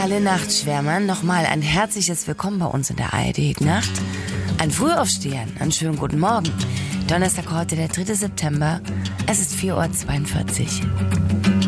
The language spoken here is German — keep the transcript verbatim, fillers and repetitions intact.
alle Nachtschwärmern nochmal ein herzliches Willkommen bei uns in der A R D Nacht. Ein Frühaufstehern, einen schönen guten Morgen. Donnerstag heute, der dritte September. Es ist vier Uhr zweiundvierzig.